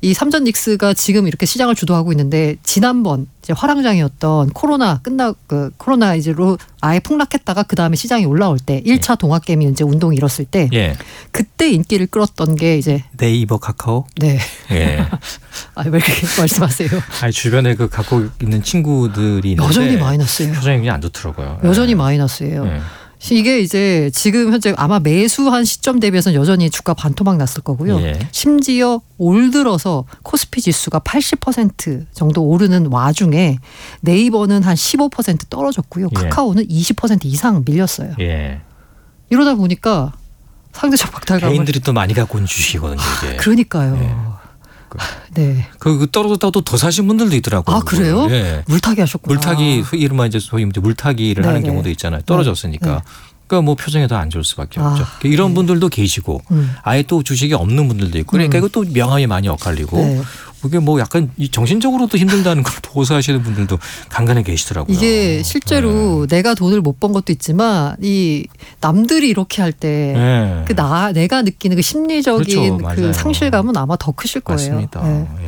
이 삼전 닉스가 지금 이렇게 시장을 주도하고 있는데 지난번 이제 화랑장이었던 코로나 이제로 아예 폭락했다가 그 다음에 시장이 올라올 때 1차 동학개미 이제 운동이 일었을 때 그때 인기를 끌었던 게 이제 네이버 카카오. 네. 왜 그렇게 말씀하세요? 아니 주변에 그 갖고 있는 친구들이 있는데 여전히 마이너스예요. 표정이 그냥 안 좋더라고요. 여전히 마이너스예요. 이게 이제 지금 현재 아마 매수한 시점 대비해서는 여전히 주가 반토막 났을 거고요. 심지어 올 들어서 코스피 지수가 80% 정도 오르는 와중에 네이버는 한 15% 떨어졌고요. 카카오는 20% 이상 밀렸어요. 이러다 보니까 상대적 박탈감을 개인들이 또 많이 갖고 있는 주식이거든요. 이게. 그러니까요. 네. 그 떨어졌다고 더 사신 분들도 있더라고요. 그래요? 물타기 하셨구나. 물타기 이른바 이제 소위 물타기를 하는 경우도 있잖아요. 떨어졌으니까. 그러니까 뭐 표정이 더 안 좋을 수밖에 없죠. 이런 분들도 계시고 아예 또 주식이 없는 분들도 있고 그러니까 이것도 명함이 많이 엇갈리고 이게 뭐 약간 정신적으로도 힘들다는 걸 보고하시는 분들도 간간히 계시더라고요. 이게 실제로 내가 돈을 못 번 것도 있지만 이 남들이 이렇게 할 때 내가 느끼는 그 심리적인 그 상실감은 아마 더 크실 거예요. 맞습니다.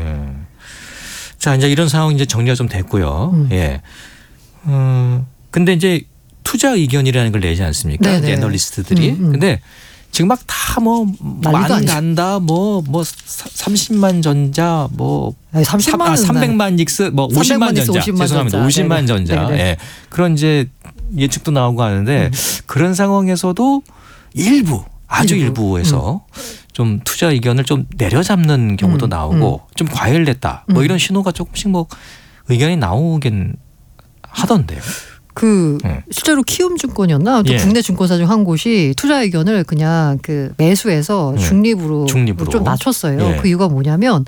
자, 이제 이런 상황 이제 정리가 좀 됐고요. 근데 이제 투자 의견이라는 걸 내지 않습니까? 이제 애널리스트들이. 근데 지금 막 다 뭐 만 간다, 뭐 30만 전자, 뭐 300만 닉스, 뭐 50만 전자, 죄송합니다, 50만 전자. 그런 이제 예측도 나오고 하는데 그런 상황에서도 아주 일부에서 좀 투자 의견을 좀 내려잡는 경우도 나오고 좀 과열됐다, 뭐 이런 신호가 조금씩 뭐 의견이 나오긴 하던데요. 실제로 키움증권이었나 또 국내 증권사 중 한 곳이 투자 의견을 그냥 그 매수해서 중립으로 좀 낮췄어요. 그 이유가 뭐냐면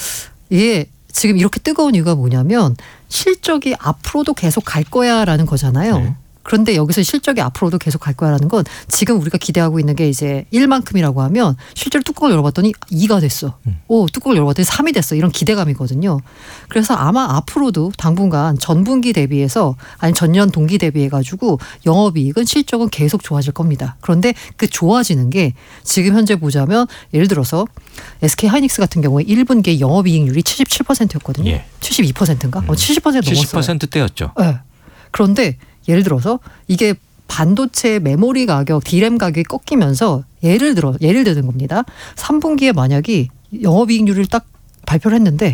지금 이렇게 뜨거운 이유가 뭐냐면 실적이 앞으로도 계속 갈 거야라는 거잖아요. 그런데 여기서 실적이 앞으로도 계속 갈 거야라는 건 지금 우리가 기대하고 있는 게 이제 1만큼이라고 하면 실제로 뚜껑을 열어봤더니 2가 됐어. 뚜껑을 열어봤더니 3이 됐어. 이런 기대감이거든요. 그래서 아마 앞으로도 당분간 전분기 대비해서 아니 전년 동기 대비해가지고 영업이익은 실적은 계속 좋아질 겁니다. 그런데 그 좋아지는 게 지금 현재 보자면 예를 들어서 SK하이닉스 같은 경우에 1분기에 영업이익률이 77%였거든요. 72%인가? 70% 넘었어요. 70%대였죠. 네. 그런데 예를 들어서 이게 반도체 메모리 가격, D램 가격이 꺾이면서 예를 드는 겁니다. 3분기에 만약에 영업이익률을 딱 발표를 했는데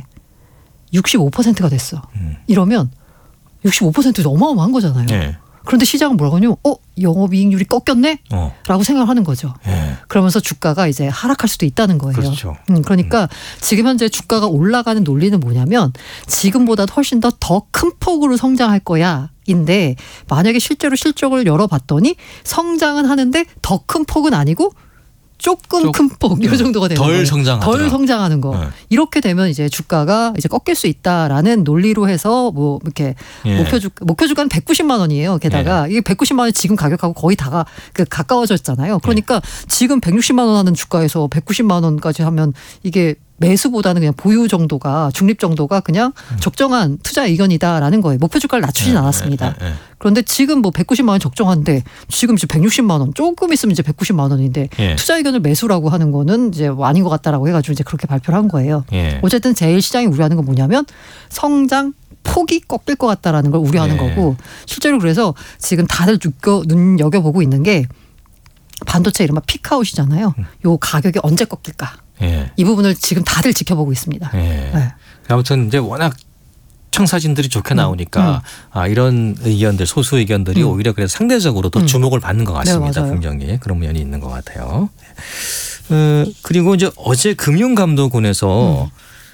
65%가 됐어. 이러면 65%도 어마어마한 거잖아요. 그런데 시장은 뭐라고 하냐면 영업이익률이 꺾였네? 라고 생각을 하는 거죠. 그러면서 주가가 이제 하락할 수도 있다는 거예요. 그렇죠. 그러니까 지금 현재 주가가 올라가는 논리는 뭐냐면 지금보다 훨씬 더 큰 폭으로 성장할 거야. 인데 만약에 실제로 실적을 열어봤더니 성장은 하는데 더 큰 폭은 아니고 조금 큰 폭 이 정도가 되는 거예요. 덜 성장하는 거. 이렇게 되면 이제 주가가 이제 꺾일 수 있다라는 논리로 해서 뭐 이렇게 목표 주가는 190만 원이에요. 게다가 이게 190만 원이 지금 가격하고 거의 다가 가까워졌잖아요. 그러니까 지금 160만 원 하는 주가에서 190만 원까지 하면 이게 매수보다는 그냥 보유 정도가 중립 정도가 그냥 적정한 투자 의견이다라는 거예요. 목표 주가를 낮추진 않았습니다. 그런데 지금 뭐 190만 원 적정한데 지금 이제 160만 원 조금 있으면 이제 190만 원인데 투자 의견을 매수라고 하는 거는 이제 아닌 것 같다라고 해가지고 이제 그렇게 발표를 한 거예요. 어쨌든 제일 시장이 우려하는 건 뭐냐면 성장 폭이 꺾일 것 같다라는 걸 우려하는 거고 실제로 그래서 지금 다들 눈여겨보고 있는 게 반도체 이른바 피크아웃이잖아요. 요 가격이 언제 꺾일까? 이 부분을 지금 다들 지켜보고 있습니다. 아무튼 이제 워낙 청사진들이 좋게 나오니까 이런 의견들, 소수 의견들이 오히려 그래서 상대적으로 더 주목을 받는 것 같습니다. 분명히 그런 면이 있는 것 같아요. 그리고 이제 어제 금융감독원에서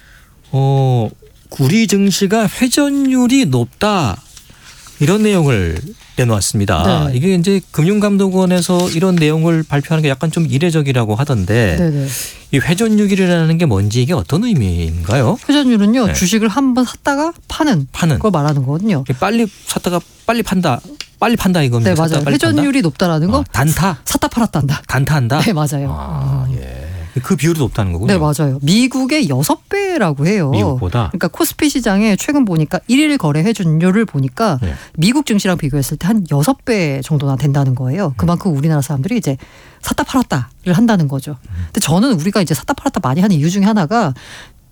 우리 증시가 회전율이 높다 이런 내용을 내놓았습니다. 이게 이제 금융감독원에서 이런 내용을 발표하는 게 약간 좀 이례적이라고 하던데 이 회전율이라는 게 뭔지 이게 어떤 의미인가요? 회전율은요 주식을 한번 샀다가 파는 걸 말하는 거거든요. 빨리 샀다가 빨리 판다 이겁니다. 네, 맞아요. 회전율이 높다라는 거 단타? 샀다 팔았다 한다. 단타한다? 네, 맞아요. 그 비율이 높다는 거군요. 네, 맞아요. 미국의 6배라고 해요. 미국보다? 그러니까 코스피 시장에 최근 보니까 1일 거래 회전율을 보니까 미국 증시랑 비교했을 때 한 6배 정도나 된다는 거예요. 그만큼 우리나라 사람들이 이제 샀다 팔았다를 한다는 거죠. 근데 저는 우리가 이제 샀다 팔았다 많이 하는 이유 중에 하나가